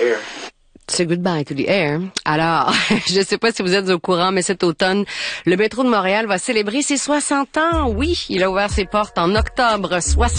air. C'est Goodbye to the Air. Alors, je ne sais pas si vous êtes au courant, mais cet automne, le métro de Montréal va célébrer ses 60 ans. Oui, il a ouvert ses portes en octobre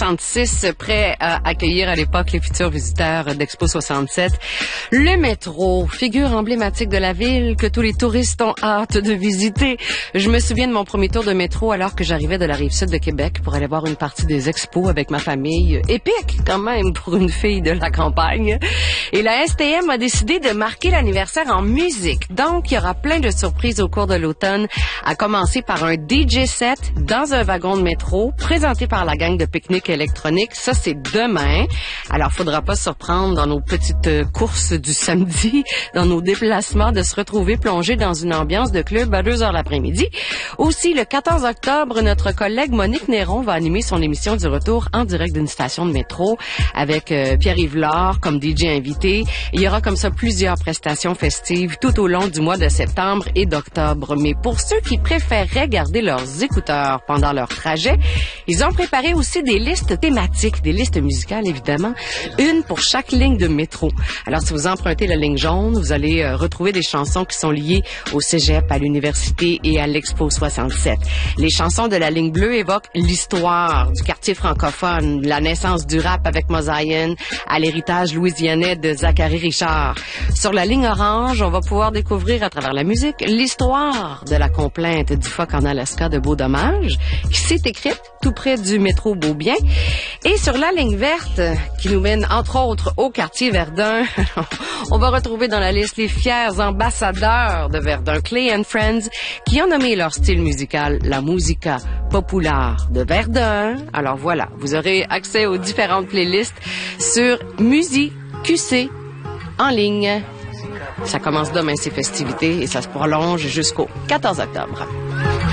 66, prêt à accueillir à l'époque les futurs visiteurs d'Expo 67. Le métro, figure emblématique de la ville que tous les touristes ont hâte de visiter. Je me souviens de mon premier tour de métro alors que j'arrivais de la Rive-Sud de Québec pour aller voir une partie des expos avec ma famille. Épique, quand même, pour une fille de la campagne. Et la STM a décidé de marquer l'anniversaire en musique. Donc, il y aura plein de surprises au cours de l'automne, à commencer par un DJ set dans un wagon de métro, présenté par la gang de pique-nique électronique. Ça, c'est demain. Alors, faudra pas se surprendre dans nos petites courses du samedi, dans nos déplacements, de se retrouver plongés dans une ambiance de club à 2h l'après-midi. Aussi, le 14 octobre, notre collègue Monique Néron va animer son émission du retour en direct d'une station de métro avec Pierre-Yves Laure comme DJ invité. Il y aura comme ça plusieurs prestations festives tout au long du mois de septembre et d'octobre. Mais pour ceux qui préféreraient garder leurs écouteurs pendant leur trajet, ils ont préparé aussi des listes thématiques, des listes musicales évidemment, une pour chaque ligne de métro. Alors si vous empruntez la ligne jaune, vous allez retrouver des chansons qui sont liées au cégep, à l'université et à l'Expo 67. Les chansons de la ligne bleue évoquent l'histoire du quartier francophone, la naissance du rap avec Mosaïen, à l'héritage louisianais de Zachary Richard. Sur la ligne orange, on va pouvoir découvrir à travers la musique l'histoire de la complainte du phoque en Alaska de Beau-Dommage, qui s'est écrite tout près du métro Beaubien. Et sur la ligne verte, qui nous mène entre autres au quartier Verdun, on va retrouver dans la liste les fiers ambassadeurs de Verdun, Clay and Friends, qui ont nommé leur style musical la musica populaire de Verdun. Alors voilà, vous aurez accès aux différentes playlists sur Musique QC en ligne. Ça commence demain ces festivités et ça se prolonge jusqu'au 14 octobre.